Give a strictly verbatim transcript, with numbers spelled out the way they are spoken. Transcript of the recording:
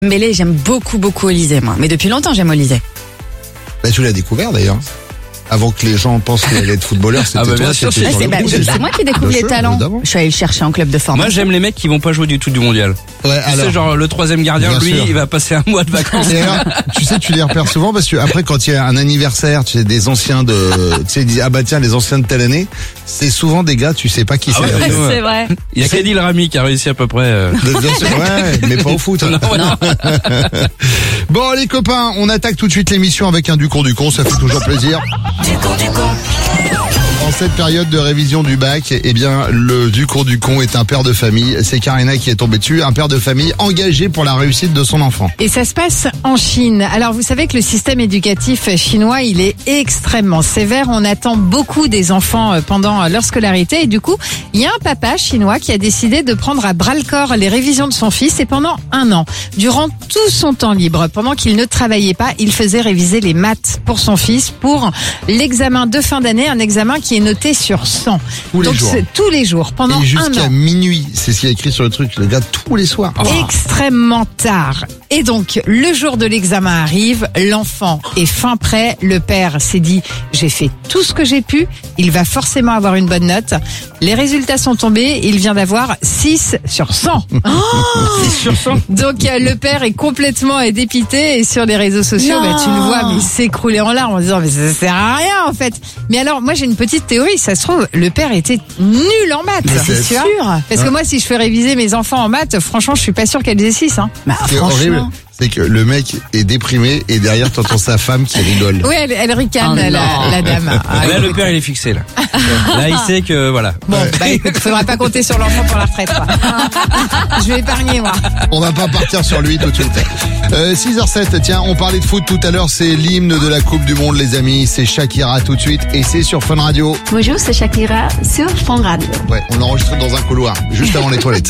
Dembélé, j'aime beaucoup, beaucoup Olysée, moi. Mais depuis longtemps, j'aime Olysée. Bah, tu l'as découvert d'ailleurs. Avant que les gens pensent qu'il allait être footballeur, c'était Ah bah, bien toi, sûr, c'était c'est- sur C'est le bah, coup, je- c'est c'est moi qui découvre Bien les sûr, talents. évidemment. Je suis allée le chercher en club de Moi, formation. j'aime les mecs qui vont pas jouer du tout du mondial. Ouais, Tu alors. sais, genre le troisième gardien, Bien lui, sûr. il va passer un mois de vacances. Et alors, tu sais, tu les repères souvent parce que après, quand il y a un anniversaire, tu sais, des anciens de, tu sais, ils disent, ah bah tiens, les anciens de telle année, c'est souvent des gars, tu sais pas qui Ah c'est. ouais, après. ouais. C'est vrai. Il y a Kadil Rami qui a réussi à peu près. euh, Bien sûr, ouais, mais pas au foot. hein. Non, non. Bon, les copains, on attaque tout de suite l'émission avec un du con du con, ça fait toujours plaisir. En cette période de révision du bac, eh bien, le du con du con est un père de famille. C'est Karina qui est tombée dessus, un père de famille engagé pour la réussite de son enfant. Et ça se passe en Chine. Alors vous savez que le système éducatif chinois, il est extrêmement sévère. On attend beaucoup des enfants pendant leur scolarité. Et du coup, il y a un papa chinois qui a décidé de prendre à bras le corps les révisions de son fils. Et pendant un an, durant tout son temps libre, pendant qu'il ne travaillait pas, il faisait réviser les maths pour son fils pour l'examen de fin d'année, un examen qui est noté sur cent. Tous les Donc jours. c'est tous les jours, pendant Et un jusqu'à an. minuit, c'est ce qui est écrit sur le truc, le gars tous les soirs. Extrêmement tard. Et donc, le jour de l'examen arrive, l'enfant est fin prêt, le père s'est dit, j'ai fait tout ce que j'ai pu, il va forcément avoir une bonne note. Les résultats sont tombés, il vient d'avoir six sur cent. C'est sur ça. Donc, euh, le père est complètement euh, dépité et sur les réseaux sociaux, Non. bah, tu le vois, mais il s'écroulait en larmes en disant, mais ça sert à rien, en fait. Mais alors, moi, j'ai une petite théorie, ça se trouve, le père était nul en maths. Mais c'est Tu vois sûr. Parce que moi, si je fais réviser mes enfants en maths, franchement, je suis pas sûre qu'elles aient six, hein. Bah, Ce qui est horrible, franchement. c'est que le mec est déprimé et derrière t'entends sa femme qui rigole. Oui, elle, elle ricane, Oh la, non. la dame. Ah, Là, le père, il est fixé, là. Là, il sait que, voilà. Bon, bah écoute, faudra pas compter sur l'enfant pour la retraite, quoi. Je vais épargner, moi. On va pas partir sur lui tout de suite. Euh, six heures zéro sept, tiens, on parlait de foot tout à l'heure, c'est l'hymne de la Coupe du Monde, les amis. C'est Shakira tout de suite et c'est sur Fun Radio. Bonjour, c'est Shakira sur Fun Radio. Ouais, on l'enregistre dans un couloir, juste avant les toilettes.